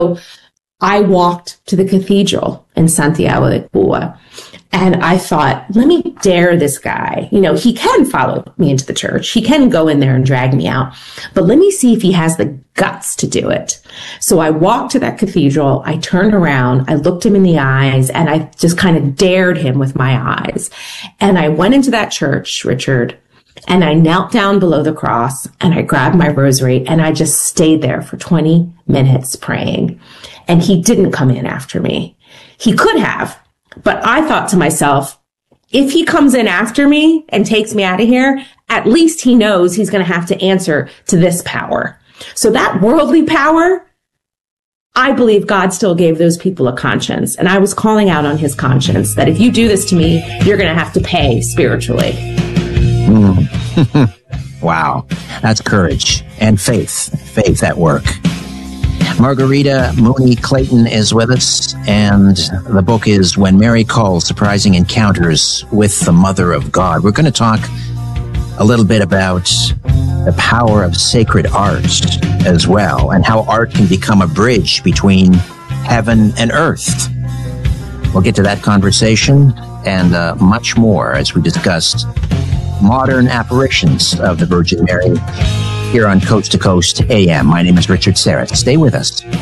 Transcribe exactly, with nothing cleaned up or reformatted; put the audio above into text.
I walked to the cathedral in Santiago de Cuba, and I thought, let me dare this guy. You know, he can follow me into the church. He can go in there and drag me out, but let me see if he has the guts to do it. So I walked to that cathedral. I turned around. I looked him in the eyes, and I just kind of dared him with my eyes. And I went into that church, Richard, and I knelt down below the cross, and I grabbed my rosary, and I just stayed there for twenty minutes praying. And he didn't come in after me. He could have, but I thought to myself, if he comes in after me and takes me out of here, at least he knows he's going to have to answer to this power. So that worldly power, I believe God still gave those people a conscience. And I was calling out on his conscience that if you do this to me, you're going to have to pay spiritually. Mm. Wow. That's courage and faith, faith at work. Margarita Mooney Clayton is with us, and the book is When Mary Calls, Surprising Encounters with the Mother of God. We're going to talk a little bit about the power of sacred art as well, and how art can become a bridge between heaven and earth. We'll get to that conversation and uh, much more as we discuss modern apparitions of the Virgin Mary here on Coast to Coast A M. My name is Richard Serra. Stay with us.